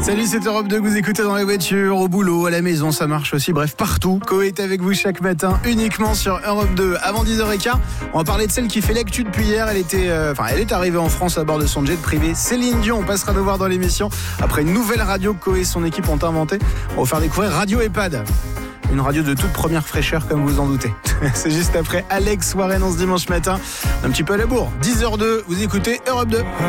Salut, c'est Europe 2 que vous écoutez dans la voiture, au boulot, à la maison, ça marche aussi, bref, partout. Coé est avec vous chaque matin, uniquement sur Europe 2. Avant 10h15, on va parler de celle qui fait l'actu depuis hier. Elle est arrivée en France à bord de son jet privé. Céline Dion, on passera nous voir dans l'émission. Après une nouvelle radio que Coé et son équipe ont inventée, on va vous faire découvrir Radio EHPAD. Une radio de toute première fraîcheur, comme vous en doutez. C'est juste après Alex Warren, ce dimanche matin. Un petit peu à la bourre. 10h02, vous écoutez Europe 2.